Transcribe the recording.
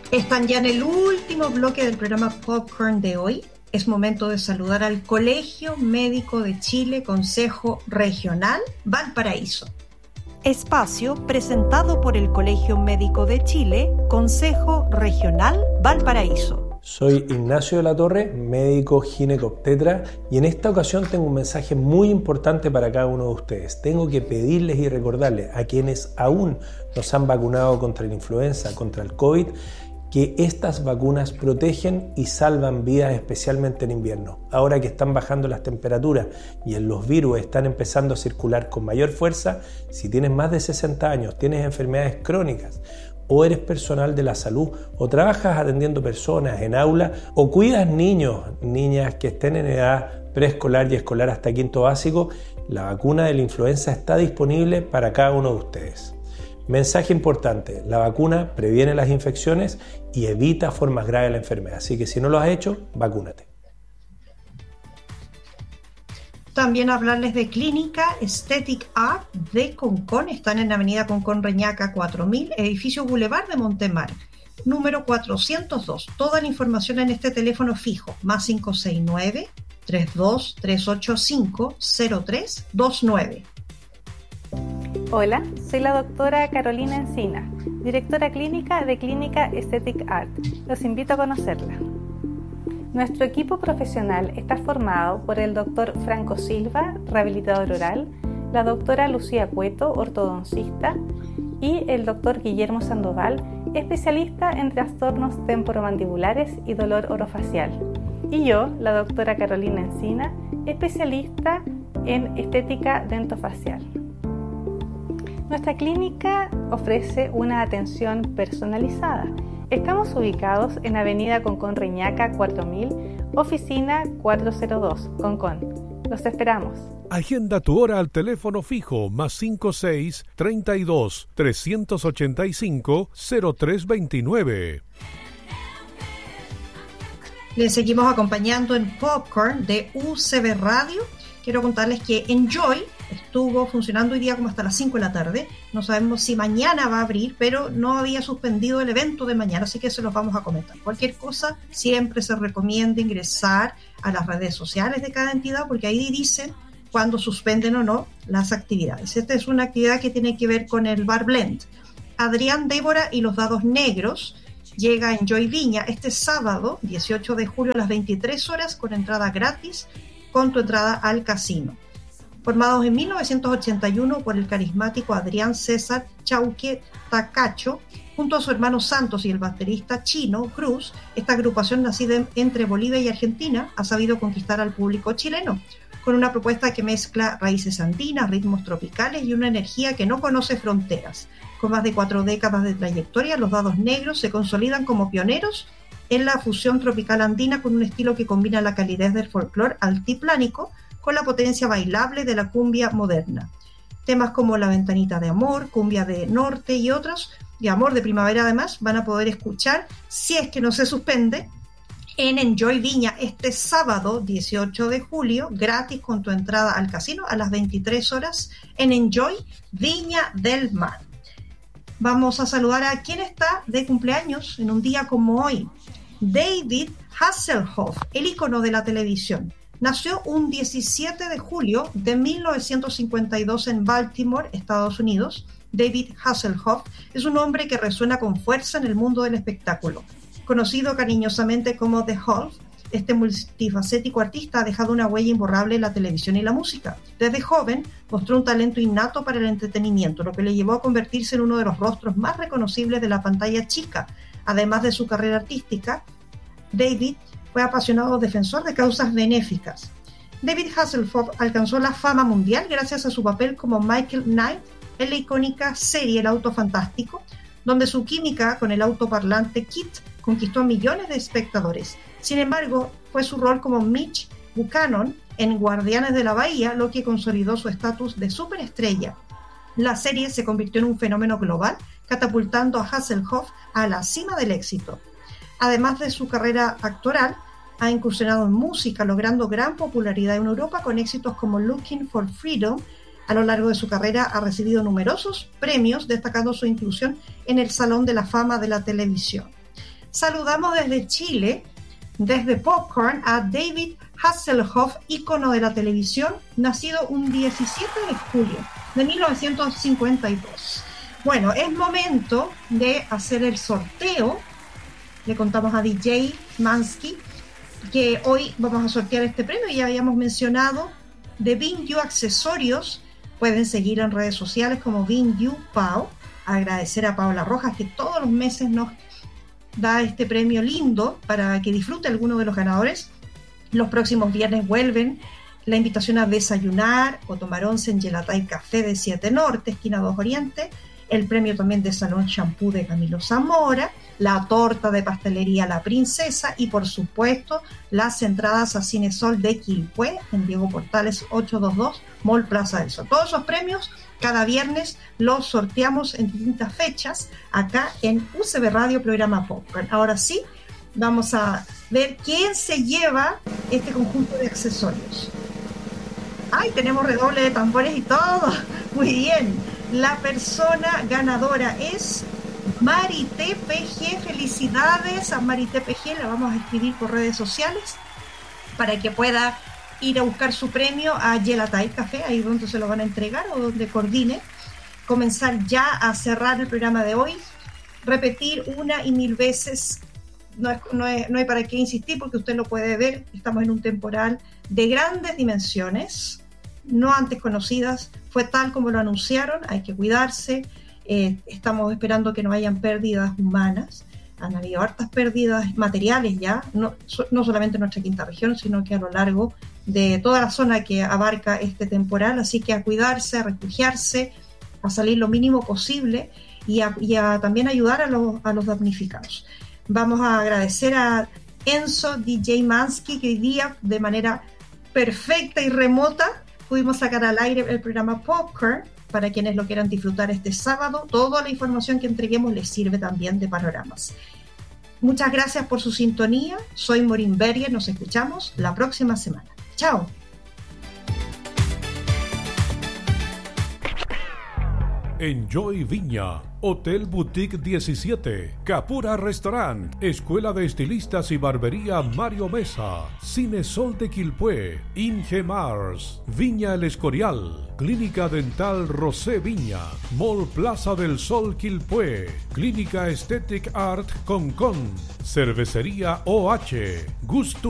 Están ya en el último bloque del programa Popcorn de hoy. Es momento de saludar al Colegio Médico de Chile, Consejo Regional Valparaíso. Espacio presentado por el Colegio Médico de Chile, Consejo Regional Valparaíso. Soy Ignacio de la Torre, médico ginecobstetra, y en esta ocasión tengo un mensaje muy importante para cada uno de ustedes. Tengo que pedirles y recordarles a quienes aún no se han vacunado contra la influenza, contra el COVID, que estas vacunas protegen y salvan vidas, especialmente en invierno. Ahora que están bajando las temperaturas y los virus están empezando a circular con mayor fuerza, si tienes más de 60 años, tienes enfermedades crónicas, o eres personal de la salud, o trabajas atendiendo personas en aula, o cuidas niños, niñas que estén en edad preescolar y escolar hasta quinto básico, la vacuna de la influenza está disponible para cada uno de ustedes. Mensaje importante: la vacuna previene las infecciones y evita formas graves de la enfermedad. Así que si no lo has hecho, vacúnate. También hablarles de Clínica Aesthetic Art de Concón. Están en Avenida Concón Reñaca 4000, edificio Boulevard de Montemar, número 402. Toda la información en este teléfono fijo, más 569-32-385-0329. Hola, soy la doctora Carolina Encina, directora clínica de Clínica Aesthetic Art. Los invito a conocerla. Nuestro equipo profesional está formado por el doctor Franco Silva, rehabilitador oral, la doctora Lucía Cueto, ortodoncista, y el doctor Guillermo Sandoval, especialista en trastornos temporomandibulares y dolor orofacial. Y yo, la doctora Carolina Encina, especialista en estética dentofacial. Nuestra clínica ofrece una atención personalizada. Estamos ubicados en Avenida Concón Reñaca 4000, oficina 402, Concón. Los esperamos. Agenda tu hora al teléfono fijo más 56 32 385 0329. Les seguimos acompañando en Popcorn de UCB Radio. Quiero contarles que Enjoy estuvo funcionando hoy día como hasta las 5 de la tarde. No sabemos si mañana va a abrir, pero no había suspendido el evento de mañana, así que se los vamos a comentar. Cualquier cosa, siempre se recomienda ingresar a las redes sociales de cada entidad, porque ahí dicen cuándo suspenden o no las actividades. Esta es una actividad que tiene que ver con el Bar Blend. Adrián Débora y los Dados Negros llega a Enjoy Viña este sábado, 18 de julio a las 23 horas, con entrada gratis, con tu entrada al casino. Formados en 1981 por el carismático Adrián César Chauque Tacacho, junto a su hermano Santos y el baterista Chino Cruz, esta agrupación nacida entre Bolivia y Argentina ha sabido conquistar al público chileno, con una propuesta que mezcla raíces andinas, ritmos tropicales y una energía que no conoce fronteras. Con más de 4 décadas de trayectoria, los Dados Negros se consolidan como pioneros en la fusión tropical andina, con un estilo que combina la calidez del folclore altiplánico con la potencia bailable de la cumbia moderna. Temas como La Ventanita de Amor, Cumbia de Norte y otros, de Amor de Primavera además, van a poder escuchar, si es que no se suspende, en Enjoy Viña este sábado 18 de julio, gratis con tu entrada al casino a las 23 horas en Enjoy Viña del Mar. Vamos a saludar a quien está de cumpleaños en un día como hoy. David Hasselhoff, el ícono de la televisión. Nació un 17 de julio de 1952 en Baltimore, Estados Unidos. David Hasselhoff es un hombre que resuena con fuerza en el mundo del espectáculo. Conocido cariñosamente como The Hulk, este multifacético artista ha dejado una huella imborrable en la televisión y la música. Desde joven mostró un talento innato para el entretenimiento, lo que le llevó a convertirse en uno de los rostros más reconocibles de la pantalla chica. Además de su carrera artística, David fue apasionado defensor de causas benéficas. David Hasselhoff alcanzó la fama mundial gracias a su papel como Michael Knight en la icónica serie El Auto Fantástico, donde su química con el autoparlante Kit conquistó a millones de espectadores. Sin embargo, fue su rol como Mitch Buchanan en Guardianes de la Bahía lo que consolidó su estatus de superestrella. La serie se convirtió en un fenómeno global, catapultando a Hasselhoff a la cima del éxito. Además de su carrera actoral, ha incursionado en música, logrando gran popularidad en Europa con éxitos como Looking for Freedom. A lo largo de su carrera ha recibido numerosos premios, destacando su inclusión en el Salón de la Fama de la Televisión. Saludamos desde Chile, desde Popcorn, a David Hasselhoff, ícono de la televisión, nacido un 17 de julio de 1952. Bueno, es momento de hacer el sorteo. Le contamos a DJ Mansky que hoy vamos a sortear este premio. Ya habíamos mencionado de Vinyu Accesorios. Pueden seguir en redes sociales como Vinyu Pao. Agradecer a Paola Rojas, que todos los meses nos da este premio lindo para que disfrute alguno de los ganadores. Los próximos viernes vuelven la invitación a desayunar o tomar once en Gelatay Café de 7 Norte, esquina 2 Oriente. El premio también de Salón Shampoo de Camilo Zamora, la torta de pastelería La Princesa y, por supuesto, las entradas a Cinesol de Quilpué en Diego Portales 822, Mall Plaza del Sol. Todos esos premios cada viernes los sorteamos en distintas fechas acá en UCB Radio, programa Popcorn. Ahora sí, vamos a ver quién se lleva este conjunto de accesorios. ¡Ay, tenemos redoble de tambores y todo! Muy bien. La persona ganadora es Marité PG. Felicidades a Marité PG. La vamos a escribir por redes sociales para que pueda ir a buscar su premio a Gelatay Café, ahí donde se lo van a entregar o donde coordine. Comenzar ya a cerrar el programa de hoy. Repetir una y mil veces. No hay para qué insistir porque usted lo puede ver. Estamos en un temporal de grandes dimensiones, no antes conocidas. Fue tal como lo anunciaron, hay que cuidarse. Estamos esperando que no hayan pérdidas humanas. Han habido hartas pérdidas materiales ya, no solamente en nuestra quinta región, sino que a lo largo de toda la zona que abarca este temporal. Así que a cuidarse, a refugiarse, a salir lo mínimo posible y a también ayudar a los damnificados. Vamos a agradecer a Enzo DJ Mansky, que hoy día de manera perfecta y remota pudimos sacar al aire el programa Popcorn. Para quienes lo quieran disfrutar este sábado, toda la información que entreguemos les sirve también de panoramas. Muchas gracias por su sintonía. Soy Maureen Berger, nos escuchamos la próxima semana. Chao. Enjoy Viña, Hotel Boutique 17, Capura Restaurant, Escuela de Estilistas y Barbería Mario Mesa, Cinesol de Quilpué, Inge Mars, Viña El Escorial, Clínica Dental Rosé Viña, Mall Plaza del Sol Quilpué, Clínica Aesthetic Art Concon, Cervecería OH, Gusto